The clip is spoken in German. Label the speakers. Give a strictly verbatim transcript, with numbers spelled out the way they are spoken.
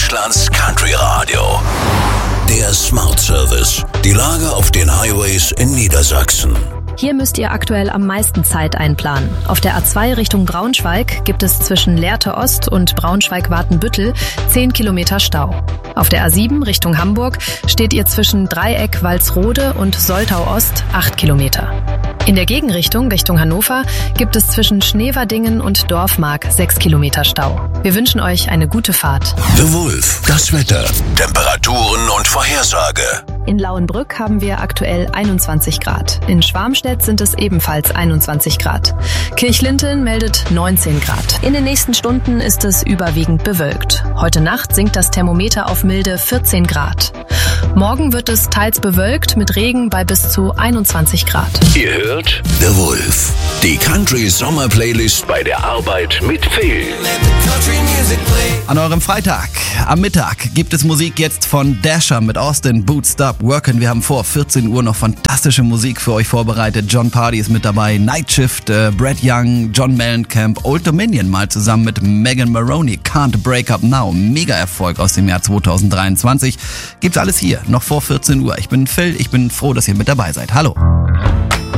Speaker 1: Deutschlands Country Radio. Der Smart Service. Die Lage auf den Highways in Niedersachsen.
Speaker 2: Hier müsst ihr aktuell am meisten Zeit einplanen. Auf der A zwei Richtung Braunschweig gibt es zwischen Lehrte Ost und Braunschweig-Watenbüttel zehn Kilometer Stau. Auf der A sieben Richtung Hamburg steht ihr zwischen Dreieck-Walsrode und Soltau Ost acht Kilometer. In der Gegenrichtung, Richtung Hannover, gibt es zwischen Schneverdingen und Dorfmark sechs Kilometer Stau. Wir wünschen euch eine gute Fahrt.
Speaker 1: The Wolf, das Wetter, Temperaturen und Vorhersage.
Speaker 2: In Lauenbrück haben wir aktuell einundzwanzig Grad. In Schwarmstedt sind es ebenfalls einundzwanzig Grad. Kirchlinteln meldet neunzehn Grad. In den nächsten Stunden ist es überwiegend bewölkt. Heute Nacht sinkt das Thermometer auf milde vierzehn Grad. Morgen wird es teils bewölkt mit Regen bei bis zu einundzwanzig Grad.
Speaker 1: Ihr hört The Wolf, die Country-Sommer-Playlist bei der Arbeit mit Phil.
Speaker 3: An eurem Freitag, am Mittag, gibt es Musik jetzt von Dasher mit Austin, Boot Stop Workin'. Wir haben vor vierzehn Uhr noch fantastische Musik für euch vorbereitet. John Party ist mit dabei, Night Shift, äh, Brad Young, John Mellencamp, Old Dominion mal zusammen mit Megan Maroney, Can't Break Up Now. Mega-Erfolg aus dem Jahr zweitausenddreiundzwanzig. Gibt's alles hier, noch vor vierzehn Uhr. Ich bin Phil, ich bin froh, dass ihr mit dabei seid. Hallo.